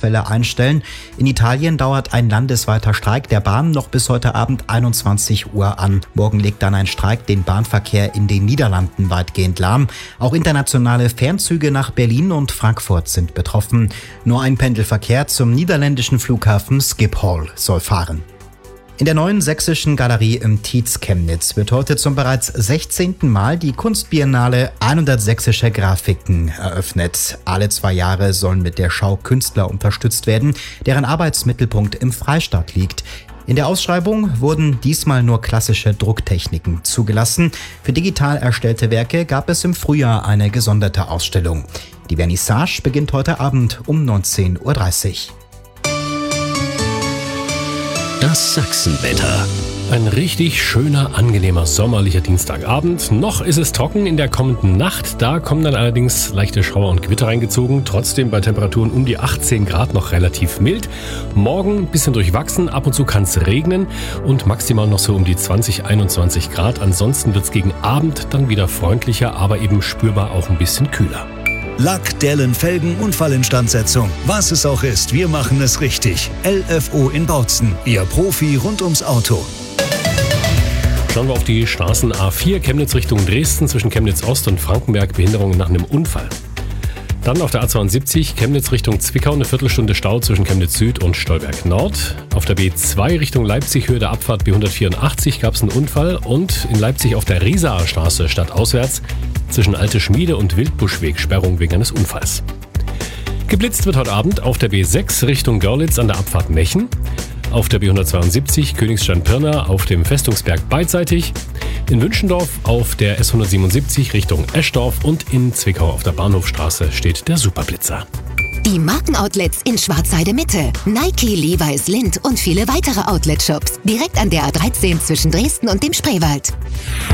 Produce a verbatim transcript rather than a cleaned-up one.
Ausfälle einstellen. In Italien dauert ein landesweiter Streik der Bahn noch bis heute Abend einundzwanzig Uhr an. Morgen legt dann ein Streik den Bahnverkehr in den Niederlanden weitgehend lahm. Auch internationale Fernzüge nach Berlin und Frankfurt sind betroffen. Nur ein Pendelverkehr zum niederländischen Flughafen Schiphol soll fahren. In der neuen sächsischen Galerie im Tietz Chemnitz wird heute zum bereits sechzehnten Mal die Kunstbiennale hundert sächsische Grafiken eröffnet. Alle zwei Jahre sollen mit der Schau Künstler unterstützt werden, deren Arbeitsmittelpunkt im Freistaat liegt. In der Ausschreibung wurden diesmal nur klassische Drucktechniken zugelassen. Für digital erstellte Werke gab es im Frühjahr eine gesonderte Ausstellung. Die Vernissage beginnt heute Abend um neunzehn Uhr dreißig. Das Sachsenwetter. Ein richtig schöner, angenehmer sommerlicher Dienstagabend. Noch ist es trocken in der kommenden Nacht. Da kommen dann allerdings leichte Schauer und Gewitter reingezogen. Trotzdem bei Temperaturen um die achtzehn Grad noch relativ mild. Morgen ein bisschen durchwachsen. Ab und zu kann es regnen und maximal noch so um die zwanzig, einundzwanzig Grad. Ansonsten wird es gegen Abend dann wieder freundlicher, aber eben spürbar auch ein bisschen kühler. Lack, Dellen, Felgen, Unfallinstandsetzung. Was es auch ist, wir machen es richtig. L F O in Bautzen, Ihr Profi rund ums Auto. Schauen wir auf die Straßen A vier, Chemnitz Richtung Dresden, zwischen Chemnitz Ost und Frankenberg, Behinderungen nach einem Unfall. Dann auf der A zweiundsiebzig, Chemnitz Richtung Zwickau, eine Viertelstunde Stau zwischen Chemnitz Süd und Stolberg Nord. Auf der B zwei Richtung Leipzig, Höhe der Abfahrt B hundertvierundachtzig, gab es einen Unfall. Und in Leipzig auf der Riesaer Straße stadtauswärts zwischen Alte Schmiede und Wildbuschweg, Sperrung wegen eines Unfalls. Geblitzt wird heute Abend auf der B sechs Richtung Görlitz an der Abfahrt Mechen. Auf der B hundertzweiundsiebzig Königstein-Pirna auf dem Festungsberg beidseitig. In Wünschendorf auf der S hundertsiebenundsiebzig Richtung Eschdorf und in Zwickau auf der Bahnhofstraße steht der Superblitzer. Die Markenoutlets in Schwarzheide Mitte. Nike, Levi's, Lindt und viele weitere Outlet-Shops. Direkt an der A dreizehn zwischen Dresden und dem Spreewald.